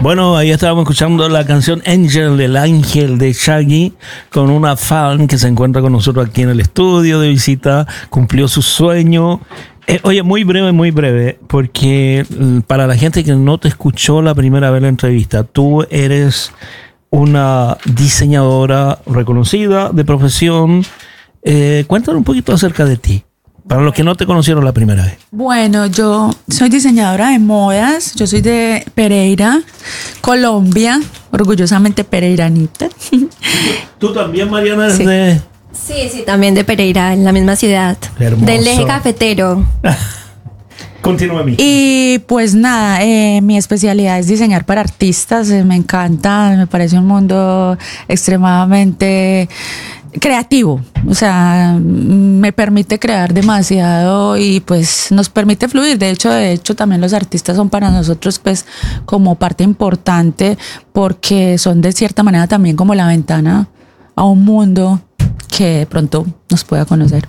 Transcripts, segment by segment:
Bueno, ahí estábamos escuchando la canción Angel, el ángel de Shaggy, con una fan que se encuentra con nosotros aquí en el estudio de visita, cumplió su sueño. Oye, muy breve, porque para la gente que no te escuchó la primera vez la entrevista, tú eres una diseñadora reconocida de profesión. Cuéntanos un poquito acerca de ti, para los que no te conocieron la primera vez. Bueno, yo soy diseñadora de modas, yo soy de Pereira, Colombia, orgullosamente pereiranita. ¿Tú también, Mariana, eres Sí. de...? Sí, también de Pereira, en la misma ciudad. Hermoso. Del eje cafetero. Continúa a mí. Y pues nada, mi especialidad es diseñar para artistas, me encanta, me parece un mundo extremadamente creativo, o sea, me permite crear demasiado y pues nos permite fluir. De hecho también los artistas son para nosotros pues como parte importante porque son de cierta manera también como la ventana a un mundo que de pronto nos pueda conocer.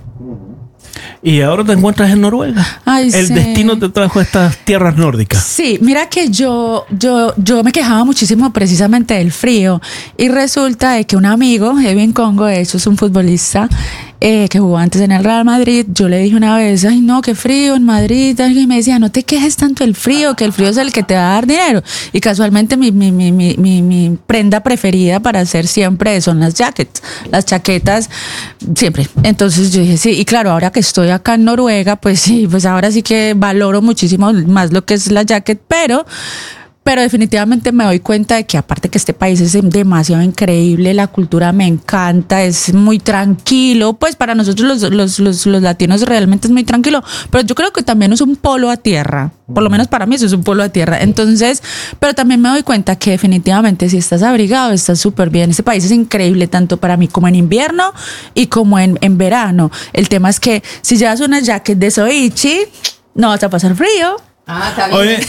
Y ahora te encuentras en Noruega. Ay, El sí. destino te trajo a estas tierras nórdicas. Sí, mira que yo me quejaba muchísimo precisamente del frío y resulta de que un amigo, Edwin Congo, de hecho es un futbolista que jugó antes en el Real Madrid, yo le dije una vez, ay no, qué frío en Madrid, y me decía, no te quejes tanto del frío, que el frío es el que te va a dar dinero. Y casualmente mi prenda preferida para hacer siempre son las chaquetas, siempre. Entonces yo dije, sí, y claro, ahora que estoy acá en Noruega, pues sí, pues ahora sí que valoro muchísimo más lo que es la jacket, pero definitivamente me doy cuenta de que aparte que este país es demasiado increíble, la cultura me encanta, es muy tranquilo, pues para nosotros los latinos realmente es muy tranquilo, pero yo creo que también es un polo a tierra, por lo menos para mí eso es un polo a tierra. Entonces, pero también me doy cuenta que definitivamente si estás abrigado estás súper bien. Este país es increíble tanto para mí como en invierno y como en verano. El tema es que si llevas una jacket de Soichi, no vas a pasar frío. Ah, está bien. Oye,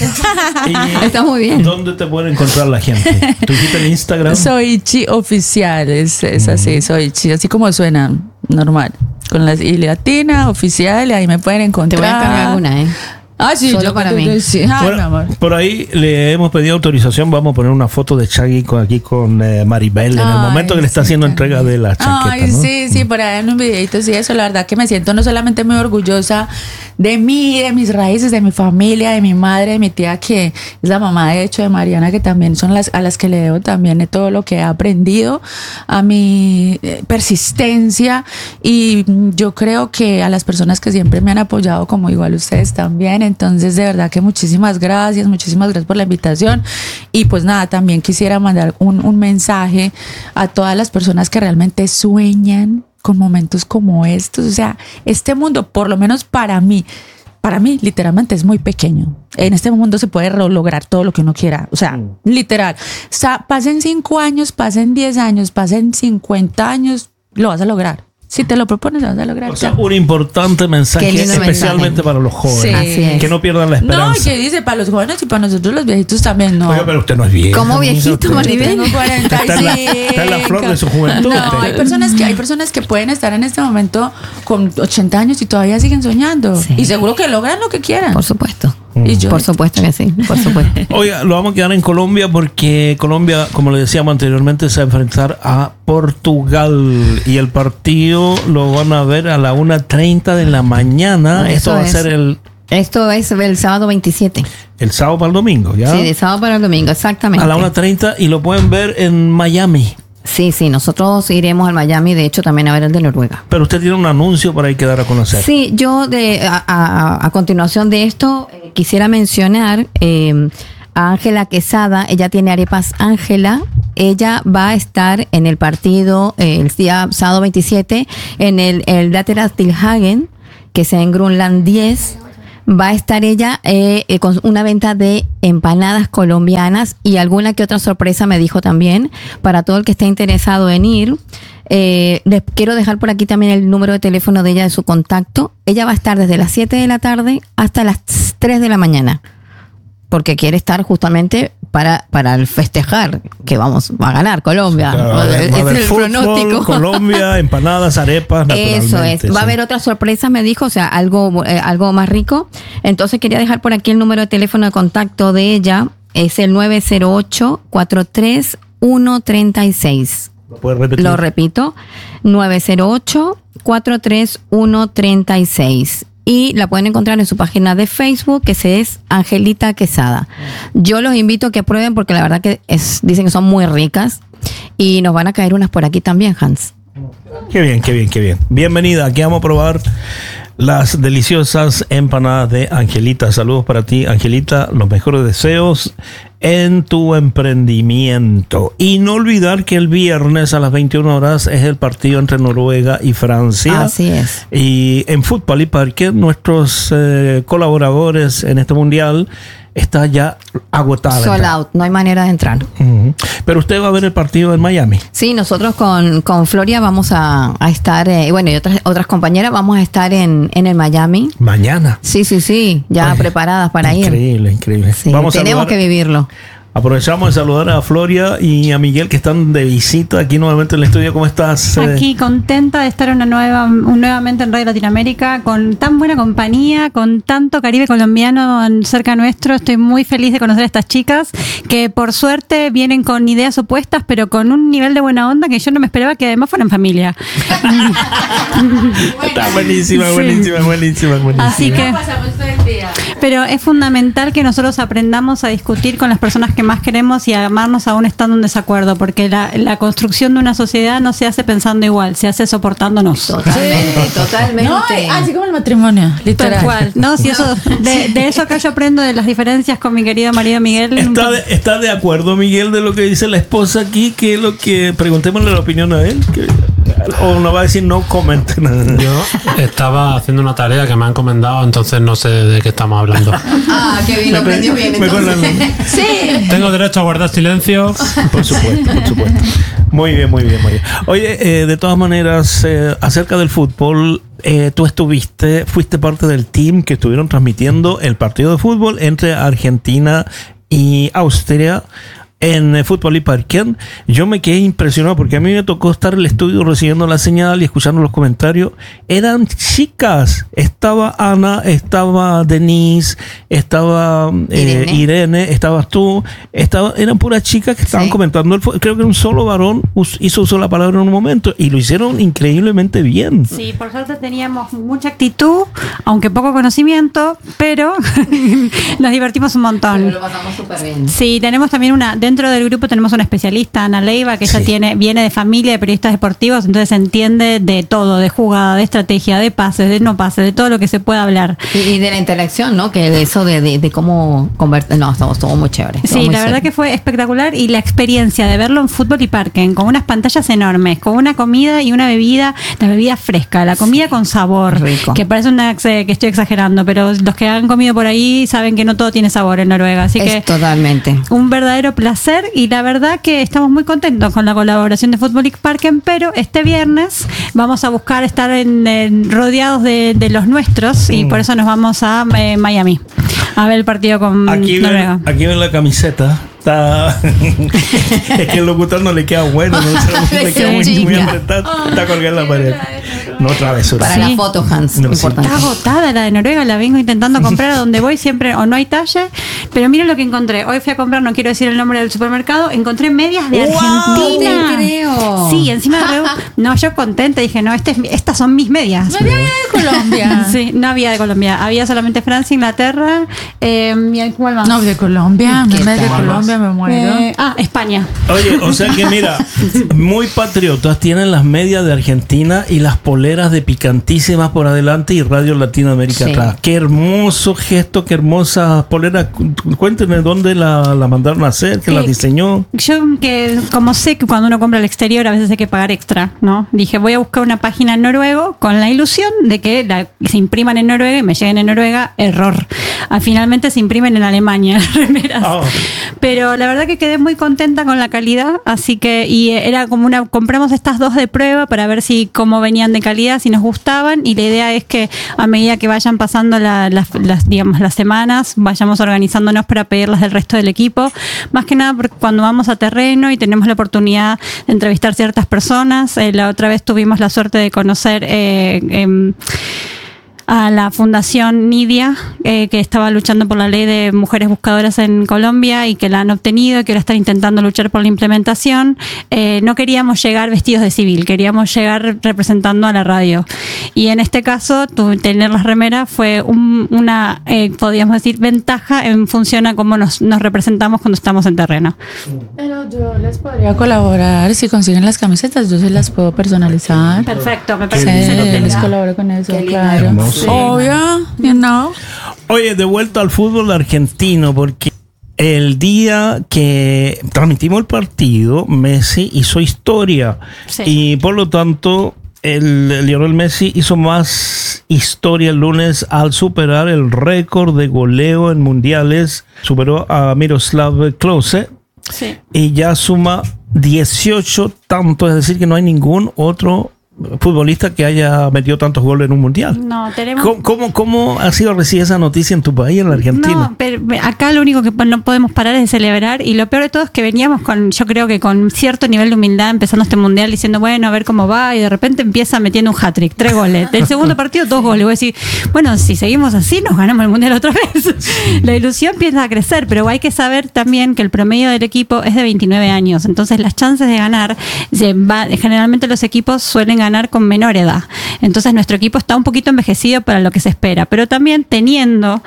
Está muy bien. ¿dónde te puede encontrar la gente? ¿Tú dijiste en Instagram? Soichi oficial, es así, Soichi, así como suena, normal. Con la I latina, oficial, y ahí me pueden Te encontrar. voy a encargar una, ¿eh? Ah, sí, Solo para mí. Sí. Ay, mi amor. Por ahí le hemos pedido autorización. Vamos a poner una foto de Shaggy aquí con Maribel en el Ay, momento que le está sí, haciendo también. entrega de la chaqueta. Ay, ¿no? sí, por ahí en un videito, sí, eso, la verdad que me siento no solamente muy orgullosa de mí, de mis raíces, de mi familia, de mi madre, de mi tía, que es la mamá de hecho de Mariana, que también son a las que le debo también de todo lo que he aprendido, a mi persistencia, y yo creo que a las personas que siempre me han apoyado, como igual ustedes también. Entonces de verdad que muchísimas gracias por la invitación. Y pues nada, también quisiera mandar un mensaje a todas las personas que realmente sueñan con momentos como estos. O sea, este mundo, por lo menos para mí literalmente es muy pequeño. En este mundo se puede lograr todo lo que uno quiera. O sea, literal. O sea, pasen 5 años, pasen 10 años, pasen 50 años, lo vas a lograr. Si te lo propones, lo vas a lograr. O sea, un importante mensaje, Qué lindo especialmente mensaje. para los jóvenes. Sí. Así es. Que no pierdan la No, esperanza. y que dice, para los jóvenes y para nosotros los viejitos también, no. Oiga, pero usted no es viejo. ¿Cómo amiga, viejito, usted- Maribel? Tengo 45. Está en la flor de su juventud. No, usted. hay personas que pueden estar en este momento con 80 años y todavía siguen soñando. Sí. Y seguro que logran lo que quieran. Por supuesto. Y yo, Por supuesto que sí, por supuesto. Oiga, lo vamos a quedar en Colombia porque Colombia, como le decíamos anteriormente, se va a enfrentar a Portugal y el partido lo van a ver a la 1:30 de la mañana. Esto va a ser Esto es el sábado 27. el sábado para el domingo, ¿ya? Sí, de sábado para el domingo, exactamente. A la 1:30 y lo pueden ver en Miami. Sí, nosotros iremos al Miami, de hecho también a ver el de Noruega. Pero usted tiene un anuncio para ahí que dar a conocer. Sí, yo a continuación de esto quisiera mencionar a Ángela Quesada. Ella tiene arepas Ángela. Ella va a estar en el partido el día sábado 27 en el Lateral Tilhagen, que sea en Grunland 10. Va a estar ella con una venta de empanadas colombianas y alguna que otra sorpresa me dijo también para todo el que esté interesado en ir. Les quiero dejar por aquí también el número de teléfono de ella, de su contacto. Ella va a estar desde las 7 de la tarde hasta las 3 de la mañana porque quiere estar justamente para el festejar que va a ganar Colombia. Claro, va a haber Ese es el fútbol, pronóstico. Colombia, empanadas, arepas, Eso naturalmente. es. Va a sí. haber otra sorpresa, me dijo, o sea, algo más rico. Entonces quería dejar por aquí el número de teléfono de contacto de ella. es el 908-43136. ¿Lo puedes repetir? Lo repito, 908-43136. Y la pueden encontrar en su página de Facebook, que es Angelita Quesada. Yo los invito a que prueben porque la verdad que dicen que son muy ricas. Y nos van a caer unas por aquí también, Hans. Qué bien, qué bien, qué bien. Bienvenida, aquí vamos a probar las deliciosas empanadas de Angelita. Saludos para ti, Angelita. Los mejores deseos en tu emprendimiento. Y no olvidar que el viernes a las 21 horas es el partido entre Noruega y Francia. Así es. Y en Fútbol y Parque, nuestros colaboradores en este mundial está ya agotada. Sold out, no hay manera de entrar. Uh-huh. Pero usted va a ver el partido en Miami. Sí, nosotros con Floria vamos a estar, bueno, y otras compañeras vamos a estar en el Miami. Mañana. Sí, ya preparadas para ir. Increíble. Sí, tenemos que vivirlo. Aprovechamos de saludar a Floria y a Miguel que están de visita aquí nuevamente en el estudio. ¿Cómo estás? Aquí contenta de estar nuevamente en Radio Latinoamérica con tan buena compañía, con tanto Caribe colombiano cerca nuestro. Estoy muy feliz de conocer a estas chicas que por suerte vienen con ideas opuestas pero con un nivel de buena onda que yo no me esperaba que además fueran familia. Está buenísima. Así que, pero es fundamental que nosotros aprendamos a discutir con las personas que más queremos y a amarnos aún estando en desacuerdo, porque la construcción de una sociedad no se hace pensando igual, se hace soportándonos. Totalmente. No, así como el matrimonio, literal. Tal cual. No, si eso, de eso acá yo aprendo de las diferencias con mi querido marido Miguel. ¿Está de acuerdo, Miguel, de lo que dice la esposa aquí? Que es lo que preguntémosle la opinión a él. O no va a decir no comenten. Yo estaba haciendo una tarea que me han encomendado, entonces no sé de qué estamos hablando. Ah, qué bien, lo aprendió bien. Sí. Tengo derecho a guardar silencio. Por supuesto. Muy bien. Oye, de todas maneras, acerca del fútbol, tú fuiste parte del team que estuvieron transmitiendo el partido de fútbol entre Argentina y Austria en Fútbol y Parquén. Yo me quedé impresionado porque a mí me tocó estar en el estudio recibiendo la señal y escuchando los comentarios. Eran chicas. Estaba Ana, estaba Denise, estaba Irene, estabas tú. Eran puras chicas que estaban comentando. Creo que un solo varón usó la palabra en un momento y lo hicieron increíblemente bien. Sí, por suerte teníamos mucha actitud, aunque poco conocimiento, pero nos divertimos un montón. Pero lo pasamos súper bien. Sí, tenemos también dentro del grupo tenemos una especialista, Ana Leiva, que ella viene de familia de periodistas deportivos, entonces entiende de todo, de jugada, de estrategia, de pases, de no pases, de todo lo que se pueda hablar. Y de la interacción, ¿no? Que de eso de cómo convertir. No, estuvo muy chévere. Sí, la verdad que fue espectacular y la experiencia de verlo en Fútbol y Parque, con unas pantallas enormes, con una comida y una bebida, la bebida fresca, la comida con sabor, rico. Que parece que estoy exagerando, pero los que han comido por ahí saben que no todo tiene sabor en Noruega, así que totalmente un verdadero placer y la verdad que estamos muy contentos con la colaboración de Fútbol y Parque, pero este viernes vamos a buscar estar rodeados de los nuestros y por eso nos vamos a Miami a ver el partido con Noruega. Aquí ven la camiseta. Es que el locutor no le queda bueno, no le queda muy apretado. Está colgada en la pared. No, travesura. Para la foto, Hans. No, importante. Está agotada la de Noruega, la vengo intentando comprar a donde voy siempre, o no hay talle, pero miren lo que encontré. Hoy fui a comprar, no quiero decir el nombre del supermercado, encontré medias de Argentina. No te creo. Sí, encima no, yo contenta, dije, no, estas son mis medias. No había de Colombia. Sí, no había de Colombia, había solamente Francia, Inglaterra, ¿cuál más? No, de Colombia, ¿Qué de tal? Colombia me muero. España. Oye, o sea que mira, muy patriotas, tienen las medias de Argentina y las poleras de Picantísimas por adelante y Radio Latinoamérica atrás. Qué hermoso gesto, qué hermosa polera. Cuéntenme dónde la mandaron a hacer, que la diseñó. Yo que como sé que cuando uno compra al exterior a veces hay que pagar extra, ¿no? Dije, voy a buscar una página en noruego con la ilusión de que se impriman en Noruega y me lleguen en Noruega. Error. Finalmente se imprimen en Alemania las remeras. Oh. Pero la verdad que quedé muy contenta con la calidad, así que era como compramos estas dos de prueba para ver cómo venían de calidad, si nos gustaban, y la idea es que a medida que vayan pasando las semanas, vayamos organizándonos para pedirlas del resto del equipo, más que nada porque cuando vamos a terreno y tenemos la oportunidad de entrevistar ciertas personas, la otra vez tuvimos la suerte de conocer a la Fundación Nidia, que estaba luchando por la ley de mujeres buscadoras en Colombia y que la han obtenido y que ahora están intentando luchar por la implementación. No queríamos llegar vestidos de civil, queríamos llegar representando a la radio. Y en este caso, tener las remeras fue una, podríamos decir, ventaja en función a cómo nos representamos cuando estamos en terreno. Pero yo les podría colaborar si consiguen las camisetas, yo se las puedo personalizar. Perfecto, me Sí, parece. les colaboro con eso, Qué lindo. claro. Hermoso. Obvio, you know. Oye, de vuelta al fútbol argentino, porque el día que transmitimos el partido, Messi hizo historia. Sí. Y por lo tanto, Lionel Messi hizo más historia el lunes al superar el récord de goleo en mundiales. Superó a Miroslav Klose Sí. y ya suma 18 tantos, es decir, que no hay ningún otro futbolista que haya metido tantos goles en un mundial. No, tenemos... ¿Cómo ha sido recibida esa noticia en tu país, en la Argentina? No, pero acá lo único que no podemos parar es de celebrar, y lo peor de todo es que veníamos yo creo que con cierto nivel de humildad empezando este mundial diciendo, bueno, a ver cómo va, y de repente empieza metiendo un hat-trick, 3 goles. Del segundo partido, 2 goles. Voy a decir, bueno, si seguimos así, nos ganamos el mundial otra vez. La ilusión empieza a crecer, pero hay que saber también que el promedio del equipo es de 29 años, entonces las chances de ganar, generalmente los equipos suelen ganar con menor edad. Entonces nuestro equipo está un poquito envejecido para lo que se espera, pero también teniendo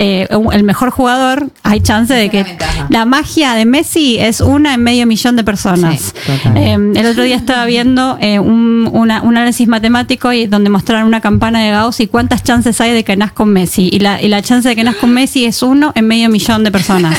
el mejor jugador, hay chance de que la magia de Messi es 1 en medio millón de personas. Sí, totalmente. El otro día estaba viendo un análisis matemático y donde mostraron una campana de Gauss y cuántas chances hay de que nazca con Messi, y la chance de que nazca con Messi es 1 en medio millón de personas,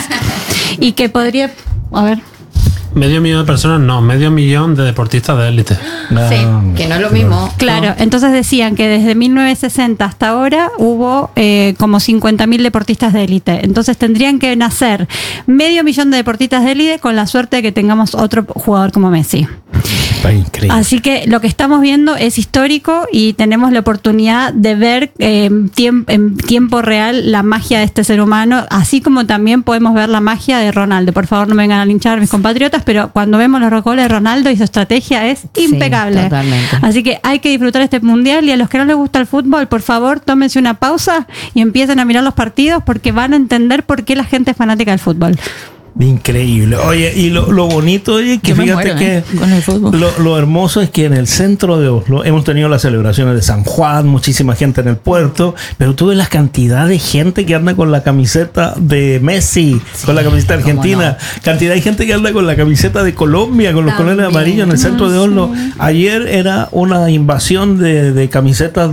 y que podría, a ver, Medio millón de personas, no, medio millón de deportistas de élite. Sí, que no es lo mismo. claro, entonces decían que desde 1960 hasta ahora hubo como 50.000 deportistas de élite. Entonces tendrían que nacer medio millón de deportistas de élite con la suerte de que tengamos otro jugador como Messi. Está increíble. Así que lo que estamos viendo es histórico y tenemos la oportunidad de ver en tiempo real la magia de este ser humano, así como también podemos ver la magia de Ronaldo. Por favor, no me vengan a linchar mis compatriotas, pero cuando vemos los goles de Ronaldo y su estrategia es impecable. totalmente. Así que hay que disfrutar este mundial, y a los que no les gusta el fútbol, por favor, tómense una pausa y empiecen a mirar los partidos, porque van a entender por qué la gente es fanática del fútbol. Increíble. Oye, y lo bonito, oye, que Yo me fíjate muero, que con el fútbol. lo hermoso es que en el centro de Oslo hemos tenido las celebraciones de San Juan, muchísima gente en el puerto, pero tú ves la cantidad de gente que anda con la camiseta de Messi, con la camiseta argentina, cantidad de gente que anda con la camiseta de Colombia, con los También. colores amarillos en el centro de Oslo. Ayer era una invasión de camisetas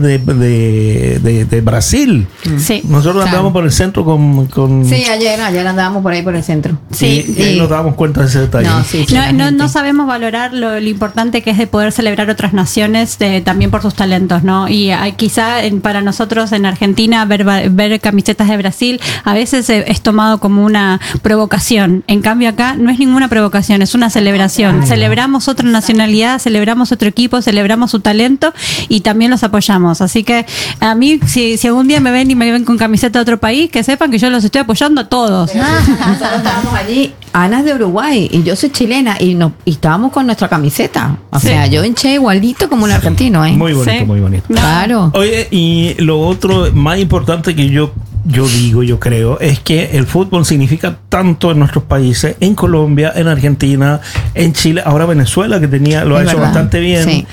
de Brasil. Sí. Nosotros Claro. andábamos por el centro con Sí, ayer andábamos por ahí por el centro. Sí. y ahí nos dábamos cuenta de ese detalle. No, sí, sí, la No gente. sabemos valorar lo importante que es de poder celebrar otras naciones también por sus talentos, ¿no? Y quizá para nosotros en Argentina ver camisetas de Brasil a veces es tomado como una provocación. En cambio acá no es ninguna provocación, es una celebración. Celebramos otra nacionalidad, celebramos otro equipo, celebramos su talento y también los apoyamos. Así que a mí, si algún día me ven con camiseta de otro país, que sepan que yo los estoy apoyando a todos. Nosotros estábamos allí, Ana es de Uruguay y yo soy chilena y estábamos con nuestra camiseta. O Sí. sea, yo hinché igualito como un argentino, ¿eh? Muy bonito, Sí. muy bonito. No. Claro. Oye, y lo otro más importante que yo creo, es que el fútbol significa tanto en nuestros países, en Colombia, en Argentina, en Chile, ahora Venezuela, que lo ha Es hecho verdad, bastante bien. sí.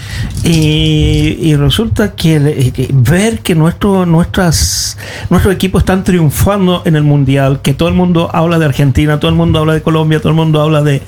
Y resulta que ver que nuestros equipos están triunfando en el Mundial, que todo el mundo habla de Argentina, todo el mundo habla de Colombia, todo el mundo habla de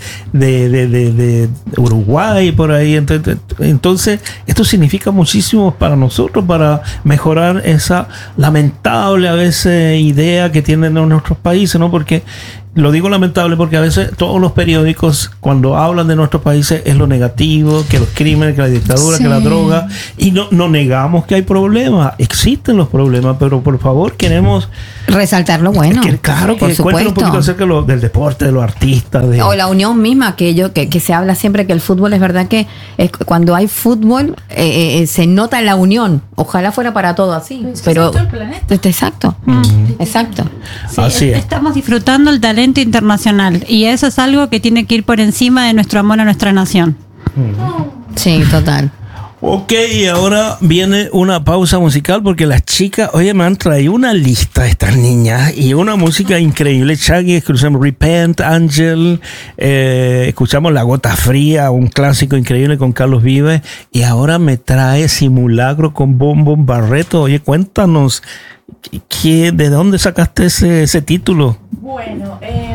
Uruguay, por ahí. Entonces, esto significa muchísimo para nosotros, para mejorar esa lamentable a veces idea que tienen en nuestros países, ¿no? Porque lo digo lamentable porque a veces todos los periódicos cuando hablan de nuestros países es lo negativo, que los crímenes, que la dictadura, Sí. que la droga, y no negamos que hay problemas, existen los problemas, pero por favor queremos Resaltar lo bueno. claro, por que cuenten un poquito supuesto. acerca del deporte, de los artistas, de O la unión misma, que se habla siempre que el fútbol es verdad que cuando hay fútbol se nota la unión. Ojalá fuera para todo así. Pero exacto. Exacto. Sí, Así es. estamos disfrutando el talento internacional y eso es algo que tiene que ir por encima de nuestro amor a nuestra nación. Sí, total. Ok, y ahora viene una pausa musical porque las chicas, oye, me han traído una lista estas niñas y una música increíble. Shaggy, escuchamos Repent, Angel, escuchamos La Gota Fría, un clásico increíble con Carlos Vives, y ahora me trae Simulacro con Bom Bom Barreto. Oye, cuéntanos, ¿de dónde sacaste ese título? Bueno,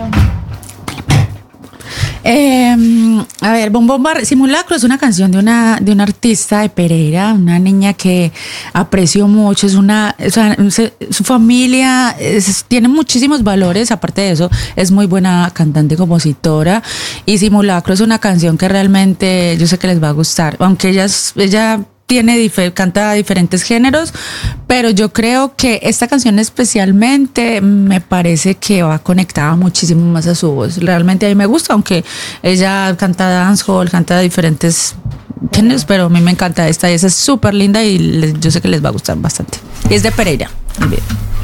a ver, Simulacro es una canción de una artista de Pereira, una niña que aprecio mucho, su familia tiene muchísimos valores, aparte de eso es muy buena cantante y compositora, y Simulacro es una canción que realmente yo sé que les va a gustar, aunque ella canta diferentes géneros, pero yo creo que esta canción especialmente me parece que va conectada muchísimo más a su voz. Realmente a mí me gusta, aunque ella canta dancehall, canta diferentes géneros, pero a mí me encanta esta, y esa es súper linda y yo sé que les va a gustar bastante. Y es de Pereira. Bien.